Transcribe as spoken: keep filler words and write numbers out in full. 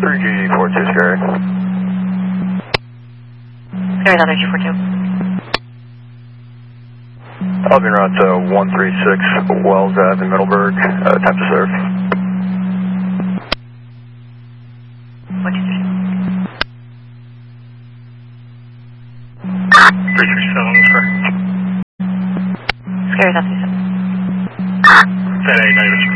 three G four two, Scary. Scary, another G four two. Albion route to one three six Wells Ave in Middleburg, uh, time to serve. one two three. three three seven, sir. Scary, that's three seven. ten eight, negative.